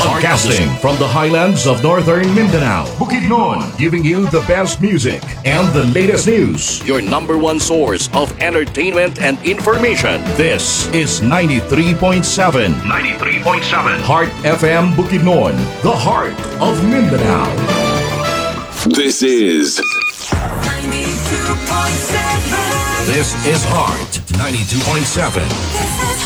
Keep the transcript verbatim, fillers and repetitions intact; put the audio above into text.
Broadcasting from the highlands of northern Mindanao, Bukidnon, giving you the best music and the latest news. Your number one source of entertainment and information. This is ninety-three point seven. ninety-three point seven. Heart F M Bukidnon, the heart of Mindanao. This is ninety-two point seven. This is Heart ninety-two point seven.